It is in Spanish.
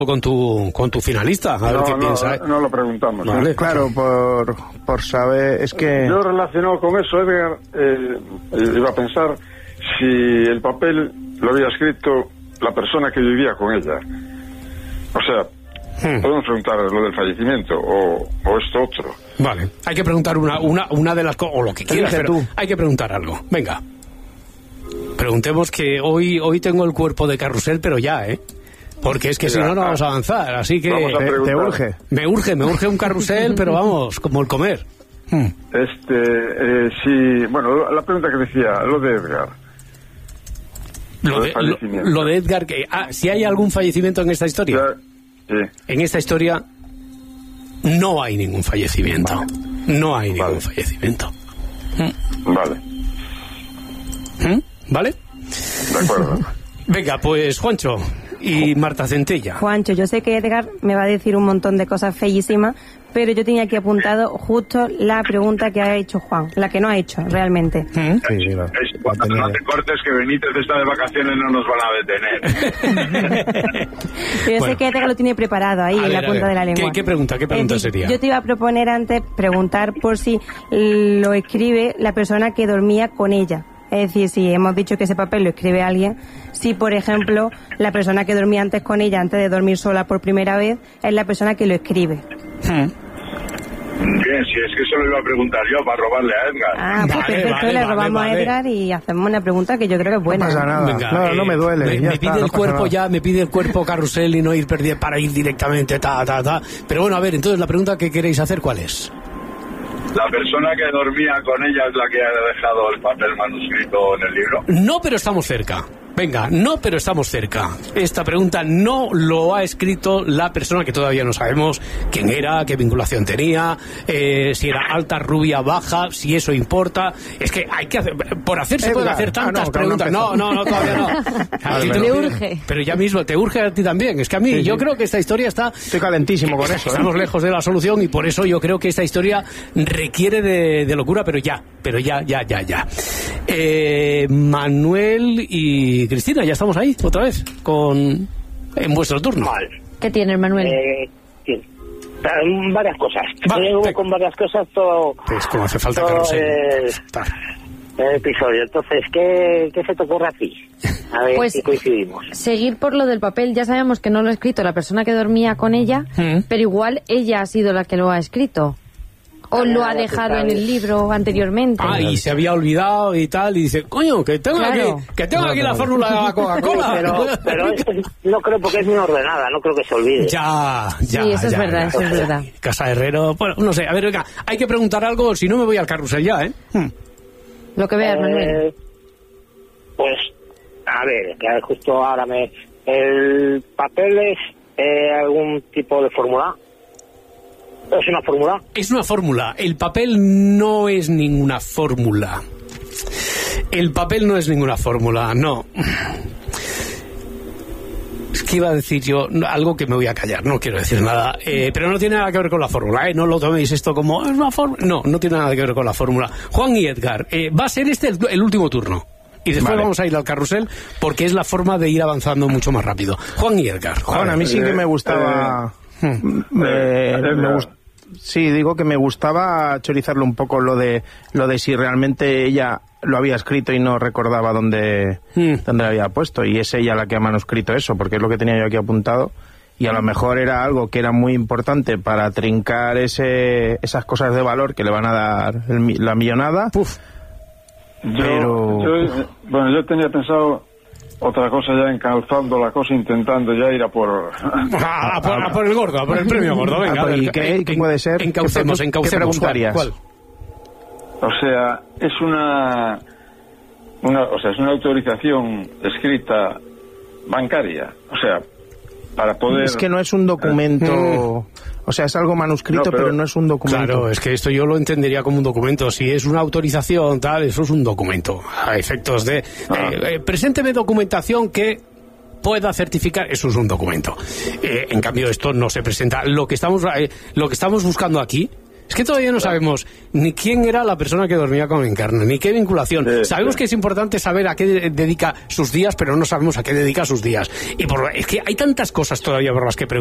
con tu finalista, a ver qué piensa. No lo preguntamos. Vale, claro, por saber, es que... Yo relacionado con eso, Edgar, iba a pensar si el papel lo había escrito la persona que vivía con ella. O sea, podemos preguntar lo del fallecimiento o esto otro. Vale, hay que preguntar una de las cosas, o lo que quieras, pero tú. Hay que preguntar algo. Venga. Preguntemos, que hoy tengo el cuerpo de carrusel, pero ya, porque es que si no vamos a avanzar, así que... ¿Te urge? Me urge un carrusel, pero vamos, como el comer. Sí, bueno, la pregunta que decía, lo de Edgar. Lo de Edgar, si hay algún fallecimiento en esta historia. Sí. En esta historia no hay ningún fallecimiento. Vale. No hay ningún fallecimiento. Vale. ¿Vale? De acuerdo. Venga, pues Juancho y Marta Centella. Juancho, yo sé que Edgar me va a decir un montón de cosas feísimas, pero yo tenía aquí apuntado justo la pregunta que ha hecho Juan, la que no ha hecho realmente. Cuando no te cortes, que Benítez está de vacaciones, no nos van a detener. Pero yo sé que Edgar lo tiene preparado ahí en la punta de la lengua. ¿Qué pregunta sería? Yo te iba a proponer antes preguntar por si lo escribe la persona que dormía con ella. Es decir, si hemos dicho que ese papel lo escribe alguien, si por ejemplo la persona que dormía antes con ella, antes de dormir sola por primera vez, es la persona que lo escribe. Bien, si es que eso lo iba a preguntar yo para robarle a Edgar. Pues perfecto, le robamos a Edgar y hacemos una pregunta que yo creo que es buena. No pasa nada. Venga, no me duele. Me pide el cuerpo carrusel y no ir para ir directamente, Pero bueno, a ver, entonces la pregunta que queréis hacer, ¿cuál es? ¿La persona que dormía con ella es la que ha dejado el papel manuscrito en el libro? No, pero estamos cerca. Venga, no, pero estamos cerca. Esta pregunta no lo ha escrito la persona que todavía no sabemos quién era, qué vinculación tenía, si era alta, rubia, baja, si eso importa. Es que hay que hacer, por hacer se pueden hacer tantas preguntas. No, todavía no. Le urge. Pero ya mismo, te urge a ti también. Es que a mí, yo creo que esta historia Estoy calentísimo con eso. Estamos lejos de la solución y por eso yo creo que esta historia requiere de locura, pero ya. Manuel y Cristina, ya estamos ahí otra vez en vuestro turno. Vale. ¿Qué tiene Manuel? Sí. Varias cosas. Con varias cosas todo. Pues como hace falta carrusel. El episodio. Entonces, ¿qué se te ocurre a ti? A ver si coincidimos. Seguir por lo del papel. Ya sabemos que no lo ha escrito la persona que dormía con ella, pero igual ella ha sido la que lo ha escrito. ¿O lo ha dejado en el libro anteriormente? Y se había olvidado y tal, y dice, coño, que tengo aquí la fórmula de la Coca-Cola. Pero no creo, porque es muy ordenada, no creo que se olvide. Sí, eso es verdad. Casa Herrero, bueno, no sé, a ver, venga, hay que preguntar algo, si no me voy al carrusel ya, Lo que veas, Manuel. Pues, a ver, que justo ahora ¿el papel es algún tipo de fórmula? ¿Es una fórmula? Es una fórmula. El papel no es ninguna fórmula. No. Es que iba a decir yo algo que me voy a callar, no quiero decir nada. Pero no tiene nada que ver con la fórmula, No lo toméis esto como, es una fórmula. No tiene nada que ver con la fórmula. Juan y Edgar, va a ser el último turno. Y después vamos a ir al carrusel, porque es la forma de ir avanzando mucho más rápido. Juan y Edgar. Juan, a mí sí que me gustaba... Sí, digo que me gustaba chorizarle un poco lo de si realmente ella lo había escrito y no recordaba dónde lo había puesto, y es ella la que ha manuscrito eso, porque es lo que tenía yo aquí apuntado, y a lo mejor era algo que era muy importante para trincar esas cosas de valor que le van a dar la millonada. Yo tenía pensado otra cosa, ya encalzando la cosa, intentando ya ir a por el gordo, a por el premio gordo. Venga, ¿y qué puede ser? Encaucemos. ¿Qué preguntarías? ¿Cuál? O sea, es una autorización escrita bancaria, o sea, para poder... Es que no es un documento... O sea, es algo manuscrito, pero no es un documento. Claro, es que esto yo lo entendería como un documento. Si es una autorización, tal, eso es un documento. A efectos de... presénteme documentación que pueda certificar, eso es un documento. En cambio, esto no se presenta. Lo que estamos buscando aquí Es que todavía no sabemos ni quién era la persona que dormía con Encarna, ni qué vinculación. Sabemos que es importante saber a qué dedica sus días, pero no sabemos a qué dedica sus días. Y es que hay tantas cosas todavía por las que preguntar.